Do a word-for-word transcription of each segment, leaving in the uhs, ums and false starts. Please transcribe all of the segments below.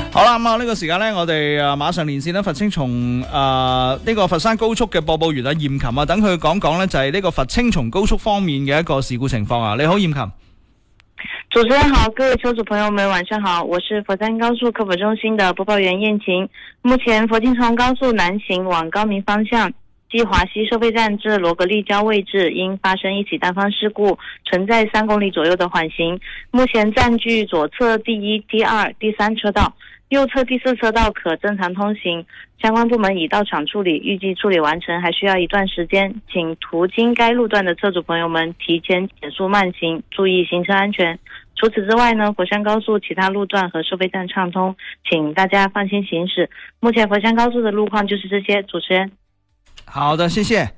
好啦，咁啊呢個時間呢，我哋啊馬上連線呢佛青松誒呢個佛山高速嘅播報員啊嚴琴啊，等佢講講呢就係呢個佛青松高速方面嘅一個事故情況啊。你好，嚴琴。 主持人好，各位车主朋友们晚上好，我是佛山高速客服中心的播报员燕晴。目前佛青松高速南行往高明方向，继华西收费站至罗格立交位置因发生一起单方事故，存在三公里左右的缓行，目前占据左侧第一、第二、第三车道，右侧第四车道可正常通行，相关部门已到场处理，预计处理完成还需要一段时间，请途经该路段的车主朋友们提前减速慢行，注意行车安全。除此之外呢，佛山高速其他路段和收费站畅通，请大家放心行驶。目前佛山高速的路況就是這些，主持人。 好的，謝謝。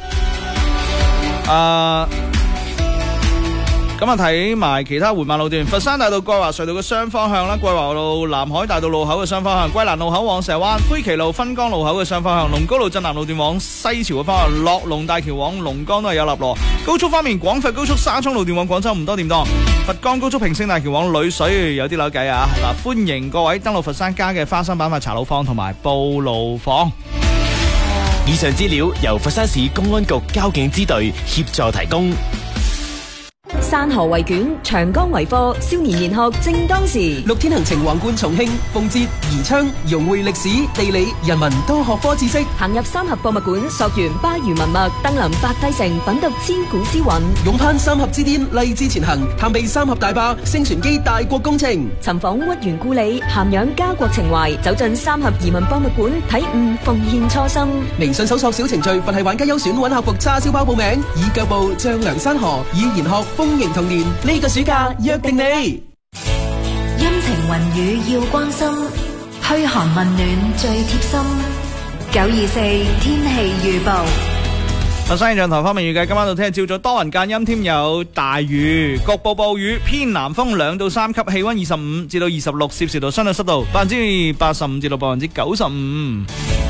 啊、呃。咁啊，睇埋其他緩慢路段，佛山大道桂華隧道嘅雙方向啦，桂華路南海大道路口嘅雙方向，桂蘭路口往石灣，灰旗路分江路口嘅雙方向，龍高路鎮南路段往西樵嘅方向，樂龍大橋往龍崗都係有立羅。高速方面，廣佛高速沙涌路段往廣州唔多掂當，佛岡高速平星大橋往女水有啲扭計啊！嗱，歡迎各位登錄佛山家嘅花生板塊茶路坊同埋報路坊。 以上資料由佛山市公安局交警支隊協助提供。 山河為卷，長江為課，少年研學正當時。 六天行程橫貫重慶、奉節、宜昌，融匯歷史、地理、人文多學科知識。 行入三峽博物館，溯源巴渝文脈，登臨白帝城，品讀千古詩韻。 勇攀三峽之巔，勵志前行，探秘三峽大壩、星船機大國工程。 尋訪屈原故里，涵養家國情懷，走進三峽移民博物館，體悟奉獻初心。 微信搜索小程序，佛系玩家優選揾客服叉燒包報名，以腳步丈量山河，以研學豐盈童年。呢個暑假約定你。 陰晴雲雨要關心，噓寒問暖最貼心。九二四天氣預報。 佛山氣象台方面預計今晚到聽日朝早多雲間陰，添有大雨，局部暴雨，偏南風兩到三級，氣溫二十五至到二十六攝氏度，相對濕度百分之八十五至到百分之九十五。